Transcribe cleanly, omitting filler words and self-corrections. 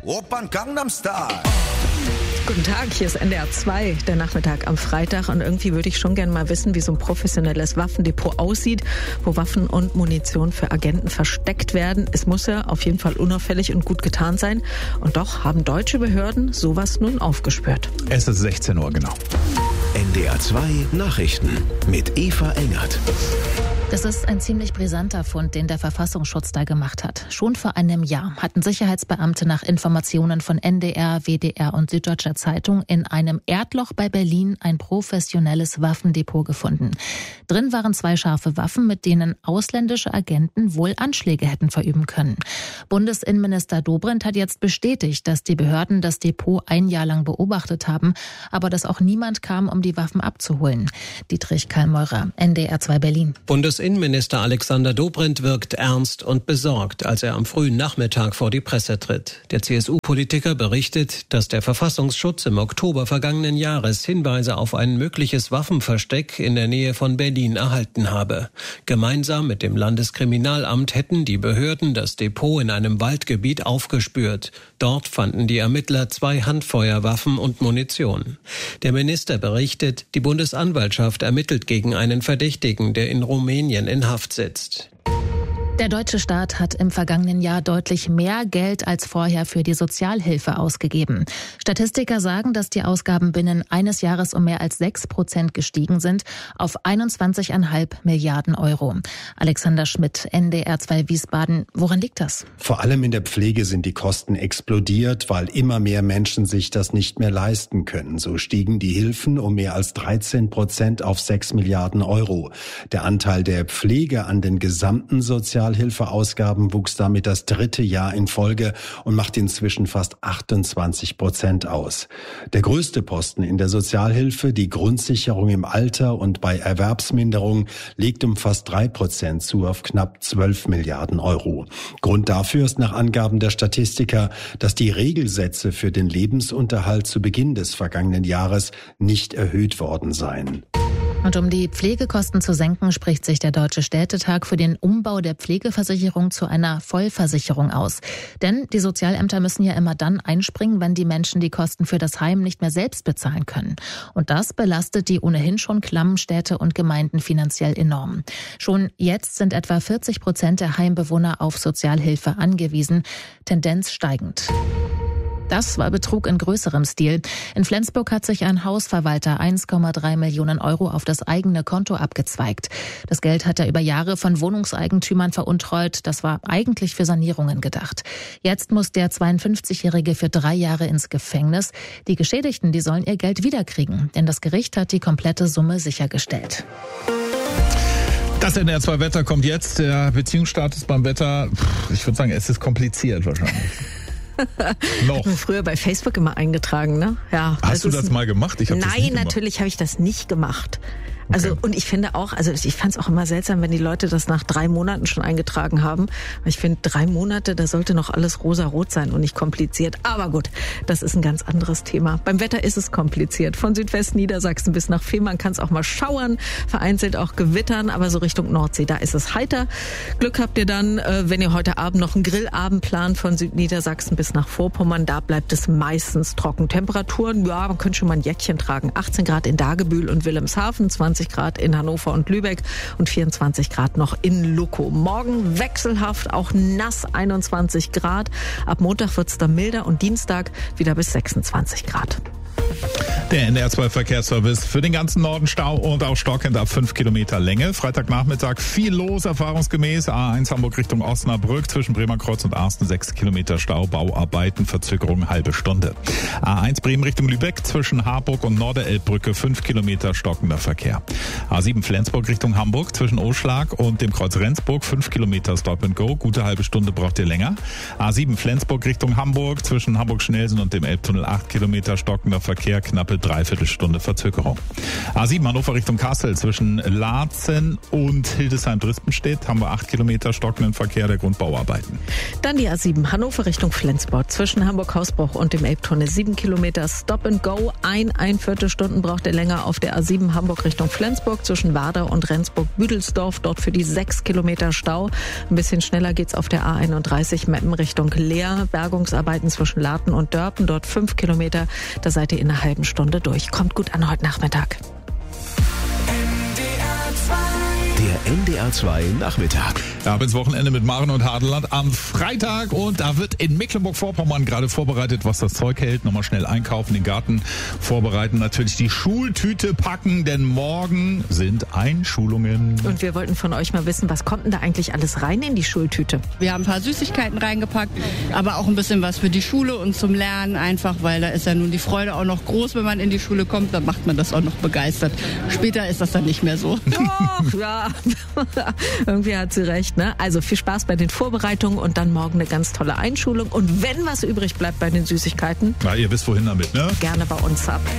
Oppan Gangnam Style. Guten Tag, hier ist NDR 2, der Nachmittag am Freitag. Und irgendwie würde ich schon gerne mal wissen, wie so ein professionelles Waffendepot aussieht, wo Waffen und Munition für Agenten versteckt werden. Es muss ja auf jeden Fall unauffällig und gut getan sein. Und doch haben deutsche Behörden sowas nun aufgespürt. Es ist 16 Uhr, genau. NDR 2 Nachrichten mit Eva Engert. Das ist ein ziemlich brisanter Fund, den der Verfassungsschutz da gemacht hat. Schon vor einem Jahr hatten Sicherheitsbeamte nach Informationen von NDR, WDR und Süddeutscher Zeitung in einem Erdloch bei Berlin ein professionelles Waffendepot gefunden. Drin waren 2 scharfe Waffen, mit denen ausländische Agenten wohl Anschläge hätten verüben können. Bundesinnenminister Dobrindt hat jetzt bestätigt, dass die Behörden das Depot ein Jahr lang beobachtet haben, aber dass auch niemand kam, um die Waffen abzuholen. Dietrich Kallmeurer, NDR 2 Berlin. Bundesinnenminister Alexander Dobrindt wirkt ernst und besorgt, als er am frühen Nachmittag vor die Presse tritt. Der CSU-Politiker berichtet, dass der Verfassungsschutz im Oktober vergangenen Jahres Hinweise auf ein mögliches Waffenversteck in der Nähe von Berlin erhalten habe. Gemeinsam mit dem Landeskriminalamt hätten die Behörden das Depot in einem Waldgebiet aufgespürt. Dort fanden die Ermittler 2 Handfeuerwaffen und Munition. Der Minister berichtet, die Bundesanwaltschaft ermittelt gegen einen Verdächtigen, der in Rumänien in Haft sitzt. Der deutsche Staat hat im vergangenen Jahr deutlich mehr Geld als vorher für die Sozialhilfe ausgegeben. Statistiker sagen, dass die Ausgaben binnen eines Jahres um mehr als 6% gestiegen sind auf 21,5 Milliarden Euro. Alexander Schmidt, NDR 2 Wiesbaden. Woran liegt das? Vor allem in der Pflege sind die Kosten explodiert, weil immer mehr Menschen sich das nicht mehr leisten können. So stiegen die Hilfen um mehr als 13% auf 6 Milliarden Euro. Der Anteil der Pflege an den gesamten Sozialhilfeausgaben wuchs damit das 3. Jahr in Folge und macht inzwischen fast 28% aus. Der größte Posten in der Sozialhilfe, die Grundsicherung im Alter und bei Erwerbsminderung, legt um fast 3% zu auf knapp 12 Milliarden Euro. Grund dafür ist nach Angaben der Statistiker, dass die Regelsätze für den Lebensunterhalt zu Beginn des vergangenen Jahres nicht erhöht worden seien. Und um die Pflegekosten zu senken, spricht sich der Deutsche Städtetag für den Umbau der Pflegeversicherung zu einer Vollversicherung aus. Denn die Sozialämter müssen ja immer dann einspringen, wenn die Menschen die Kosten für das Heim nicht mehr selbst bezahlen können. Und das belastet die ohnehin schon klammen Städte und Gemeinden finanziell enorm. Schon jetzt sind etwa 40% der Heimbewohner auf Sozialhilfe angewiesen, Tendenz steigend. Das war Betrug in größerem Stil. In Flensburg hat sich ein Hausverwalter 1,3 Millionen Euro auf das eigene Konto abgezweigt. Das Geld hat er über Jahre von Wohnungseigentümern veruntreut. Das war eigentlich für Sanierungen gedacht. Jetzt muss der 52-Jährige für 3 Jahre ins Gefängnis. Die Geschädigten, die sollen ihr Geld wiederkriegen, denn das Gericht hat die komplette Summe sichergestellt. Das NDR 2 Wetter kommt jetzt. Der Beziehungsstatus beim Wetter, ich würde sagen, es ist kompliziert wahrscheinlich. Noch. Hat mir früher bei Facebook immer eingetragen, ne? Ja. Hast du das mal gemacht? Nein, natürlich habe ich das nicht gemacht. Also, okay. Und ich finde auch, also ich fand es auch immer seltsam, wenn die Leute das nach 3 Monaten schon eingetragen haben. Ich finde 3 Monate, da sollte noch alles rosa-rot sein und nicht kompliziert. Aber gut, das ist ein ganz anderes Thema. Beim Wetter ist es kompliziert. Von Südwestniedersachsen bis nach Fehmarn kann es auch mal schauern, vereinzelt auch gewittern, aber so Richtung Nordsee, da ist es heiter. Glück habt ihr dann, wenn ihr heute Abend noch einen Grillabend plant von Südniedersachsen bis nach Vorpommern, da bleibt es meistens trocken. Temperaturen, ja, man könnte schon mal ein Jäckchen tragen. 18 Grad in Dagebühl und Wilhelmshaven, 20 Grad in Hannover und Lübeck und 24 Grad noch in Luckow. Morgen wechselhaft, auch nass, 21 Grad. Ab Montag wird's dann milder und Dienstag wieder bis 26 Grad. Der NDR 2 Verkehrsservice für den ganzen Norden Stau und auch stockend ab 5 Kilometer Länge. Freitagnachmittag viel los, erfahrungsgemäß. A1 Hamburg Richtung Osnabrück zwischen Bremerkreuz und Arsten 6 Kilometer Stau, Bauarbeiten, Verzögerung halbe Stunde. A1 Bremen Richtung Lübeck zwischen Harburg und Norderelbbrücke 5 Kilometer stockender Verkehr. A7 Flensburg Richtung Hamburg zwischen Oschlag und dem Kreuz Rendsburg 5 Kilometer Stop and Go. Gute halbe Stunde braucht ihr länger. A7 Flensburg Richtung Hamburg zwischen Hamburg-Schnelsen und dem Elbtunnel 8 Kilometer stockender Verkehr, knappe gute Dreiviertelstunde Verzögerung. A7 Hannover Richtung Kassel zwischen Laatzen und Hildesheim-Drispenstedt haben wir 8 Kilometer stockenden Verkehr der Grundbauarbeiten. Dann die A7 Hannover Richtung Flensburg zwischen Hamburg-Hausbruch und dem Elbtunnel 7 Kilometer Stop and Go. Ein Viertelstunden braucht er länger auf der A7 Hamburg Richtung Flensburg zwischen Werder und Rendsburg-Büdelsdorf. Dort für die 6 Kilometer Stau. Ein bisschen schneller geht's auf der A31 Meppen Richtung Leer. Bergungsarbeiten zwischen Laarten und Dörpen. Dort 5 Kilometer. Da seid ihr in einer halben Stunde durch. Kommt gut an heute Nachmittag. Der NDR 2 Nachmittag. Ab ins Wochenende mit Maren und Hadeland am Freitag. Und da wird in Mecklenburg-Vorpommern gerade vorbereitet, was das Zeug hält. Nochmal schnell einkaufen, den Garten vorbereiten. Natürlich die Schultüte packen, denn morgen sind Einschulungen. Und wir wollten von euch mal wissen, was kommt denn da eigentlich alles rein in die Schultüte? Wir haben ein paar Süßigkeiten reingepackt, aber auch ein bisschen was für die Schule und zum Lernen einfach, weil da ist ja nun die Freude auch noch groß, wenn man in die Schule kommt. Dann macht man das auch noch begeistert. Später ist das dann nicht mehr so. Ach, ja, irgendwie hat sie recht, ne? Also viel Spaß bei den Vorbereitungen und dann morgen eine ganz tolle Einschulung. Und wenn was übrig bleibt bei den Süßigkeiten, Na, ihr wisst wohin damit, ne? gerne bei uns ab.